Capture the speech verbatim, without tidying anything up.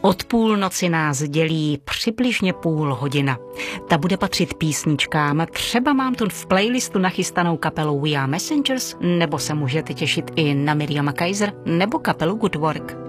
Od půlnoci nás dělí přibližně půl hodina. Ta bude patřit písničkám. Třeba mám tu v playlistu nachystanou kapelu We Are Messengers, nebo se můžete těšit i na Miriama Kaiser nebo kapelu Good Work.